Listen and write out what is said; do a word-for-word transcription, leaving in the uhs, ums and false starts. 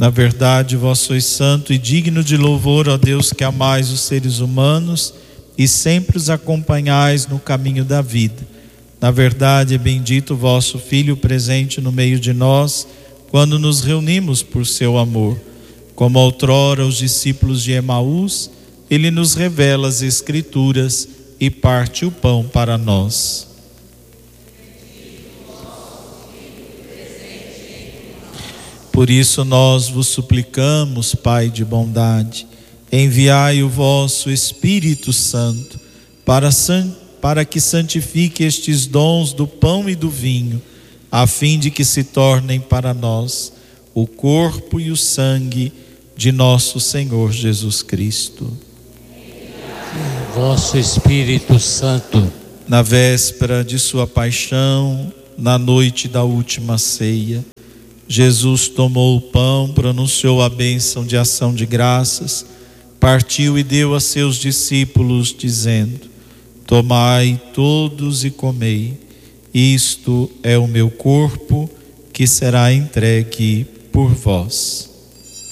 Na verdade, vós sois santo e digno de louvor, ó Deus, que amais os seres humanos e sempre os acompanhais no caminho da vida. Na verdade, é bendito o vosso Filho presente no meio de nós, quando nos reunimos por seu amor. Como outrora os discípulos de Emaús, ele nos revela as Escrituras e parte o pão para nós. Por isso nós vos suplicamos, Pai de bondade, enviai o vosso Espírito Santo para, para que santifique estes dons do pão e do vinho, a fim de que se tornem para nós o corpo e o sangue de nosso Senhor Jesus Cristo. Vosso Espírito Santo. Na véspera de sua paixão, na noite da última ceia, Jesus tomou o pão, pronunciou a bênção de ação de graças, partiu e deu a seus discípulos, dizendo: tomai todos e comei, isto é o meu corpo que será entregue por vós.